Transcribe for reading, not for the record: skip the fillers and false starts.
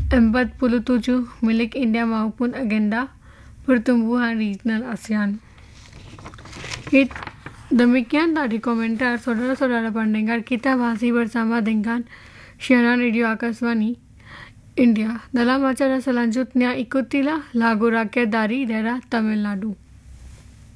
47 milik India maupun agenda pertumbuhan regional ASEAN. Demikian tadi komentar saudara-saudara pendengar kita masih bersama dengan siaran Radio Akaswani India. Dalam acara selanjutnya ikutilah lagu rakyat dari daerah Tamil Nadu.